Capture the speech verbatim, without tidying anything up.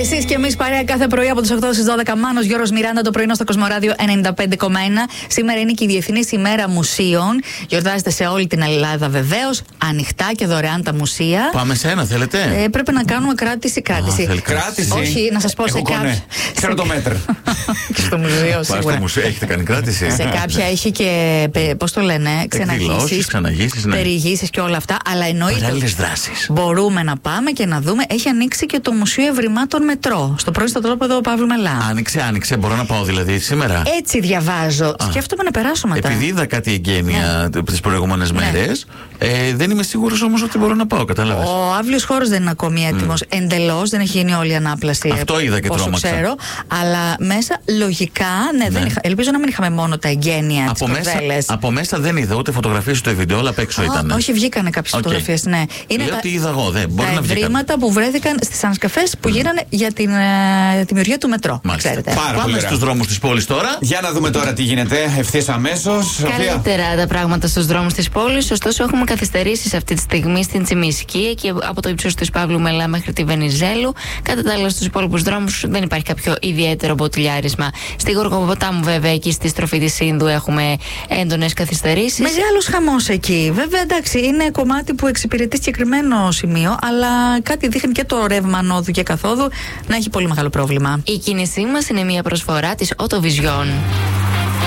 Εσείς και εμείς παρέα κάθε πρωί από τις οκτώ στις δώδεκα. Μάνος Γιώργος Μιράντα το πρωινό στο Κοσμοράδιο ενενήντα πέντε κόμμα ένα. Σήμερα είναι και η Διεθνής ημέρα μουσείων. Γιορτάζεται σε όλη την Ελλάδα βεβαίως. Ανοιχτά και δωρεάν τα μουσεία. Πάμε σε ένα, θέλετε. Ε, πρέπει να κάνουμε κράτηση. Κράτηση. Α, κράτηση. Όχι, να σας πω σε κάποια. Ξέρω το μέτρο. Και στο μουσείο σίγουρα. Έχετε κάνει κράτηση. Σε κάποια έχει και. Πώς το λένε, ξεναγήσεις. Ξαναγήσεις, ναι. Περιηγήσεις και όλα αυτά. Αλλά εννοείται. Παράλληλες δράσεις. Μπορούμε να πάμε και να δούμε. Έχει ανοίξει και το Μουσείο Ευρημάτων Μετρό. Στο πρωί στο τρόπο εδώ, Παύλου Μελά. Άνοιξε, άνοιξε. Μπορώ να πάω δηλαδή σήμερα. Έτσι διαβάζω. Α. Σκέφτομαι να περάσω μετά. Επειδή είδα κάτι εγγένεια ναι. τις προηγούμενες ναι. μέρες, ε, δεν είμαι σίγουρος όμως ότι μπορώ να πάω. Κατάλαβες. Ο αύλιος χώρος δεν είναι ακόμη έτοιμος. Mm. Εντελώς, δεν έχει γίνει όλη η ανάπλαση. Αυτό είδα και τρόμαξα. Ξέρω. Αλλά μέσα λογικά, ναι, ναι. Δεν είχα, ελπίζω να μην είχαμε μόνο τα εγγένεια. Από μέσα, από μέσα δεν είδα ούτε φωτογραφίες ούτε βίντεο, όλα απ' έξω ήταν. Όχι, βγήκανε κάποιες okay. φωτογραφίες, ναι. Είναι Λέω τα, τι είδα εγώ, δεν μπορεί τα να βγήκαν. ευρήματα που βρέθηκαν στις ανασκαφές που mm. γίνανε για την ε, δημιουργία του μετρό. Ξέρετε. Πάμε στους δρόμους της πόλης τώρα. Για να δούμε τώρα τι γίνεται ευθύς αμέσως. Καλύτερα τα πράγματα στους δρόμους της πόλης, ωστόσο έχουμε καθυστερήσεις αυτή τη στιγμή στην Τσιμισκή και από το ύψος της Παύλου Μελά μέχρι τη Βενιζέλου. Κατά τα άλλα, στους υπόλοιπους δρόμους δεν υπάρχει κάποιο ιδιαίτερο μποτιλιάρισμα. Στη Γοργοποτάμου, βέβαια, εκεί στη στροφή της Ίνδου έχουμε έντονες καθυστερήσεις. Μεγάλος χαμός εκεί. Βέβαια, εντάξει, είναι κομμάτι που εξυπηρετεί συγκεκριμένο σημείο, αλλά κάτι δείχνει και το ρεύμα ανόδου και καθόδου να έχει πολύ μεγάλο πρόβλημα. Η κίνησή μας είναι μια προσφορά της Autovision.